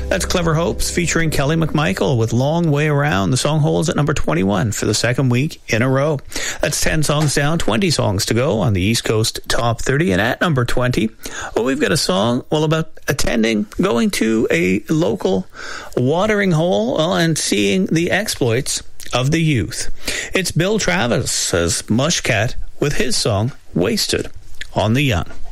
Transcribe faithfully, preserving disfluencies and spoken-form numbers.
That's Clever Hopes featuring Kelly McMichael with Long Way Around. The song holds at number twenty-one for the second week in a row. That's ten songs down, twenty songs to go on the East Coast Top thirty. And at number twenty, well, we've got a song, well, about attending, going to a local watering hole, well, and seeing the exploits of the youth. It's Bill Travis as Mushcat with his song, Wasted on the Young.